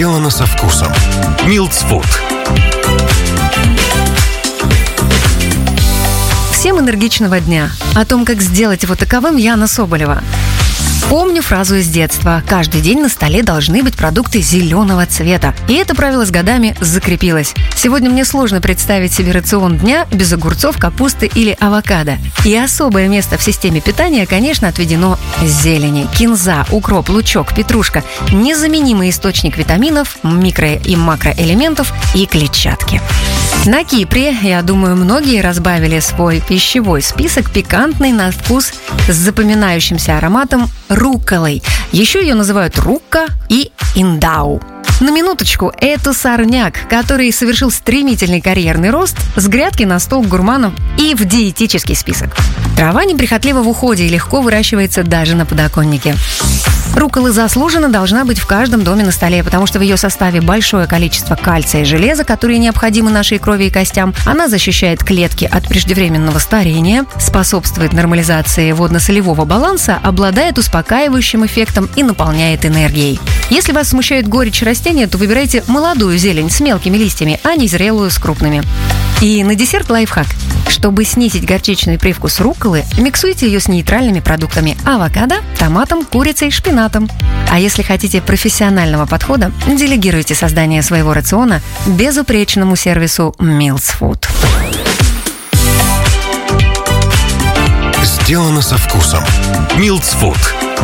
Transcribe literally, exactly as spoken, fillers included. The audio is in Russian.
Сделано со вкусом. Милдс Фуд. Всем энергичного дня. О том, как сделать его таковым, Яна Соболева. Помню фразу из детства: каждый день на столе должны быть продукты зеленого цвета. И это правило с годами закрепилось. Сегодня мне сложно представить себе рацион дня без огурцов, капусты или авокадо. И особое место в системе питания, конечно, отведено зелени. Кинза, укроп, лучок, петрушка – незаменимый источник витаминов, микро- и макроэлементов и клетчатки. На Кипре, я думаю, многие разбавили свой пищевой список пикантный на вкус с запоминающимся ароматом рукколой. Еще ее называют рукка и индау. На минуточку, это сорняк, который совершил стремительный карьерный рост с грядки на стол гурманов и в диетический список. Трава неприхотлива в уходе и легко выращивается даже на подоконнике. Руккола заслуженно должна быть в каждом доме на столе, потому что в ее составе большое количество кальция и железа, которые необходимы нашей крови и костям. Она защищает клетки от преждевременного старения, способствует нормализации водно-солевого баланса, обладает успокаивающим эффектом и наполняет энергией. Если вас смущает горечь растения, то выбирайте молодую зелень с мелкими листьями, а не зрелую с крупными. И на десерт лайфхак. Чтобы снизить горчичный привкус рукколы, миксуйте ее с нейтральными продуктами – авокадо, томатом, курицей, шпинатом. А если хотите профессионального подхода, делегируйте создание своего рациона безупречному сервису Милдс Фуд. Сделано со вкусом. Милдс Фуд.